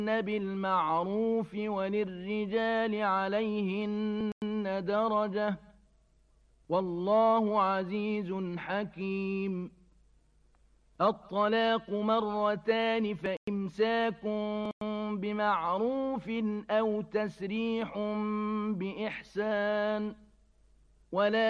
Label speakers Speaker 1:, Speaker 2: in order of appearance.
Speaker 1: بالمعروف وللرجال عليهن درجة والله عزيز حكيم. الطلاق مرتان فإمساك بمعروف أو تسريح بإحسان ولا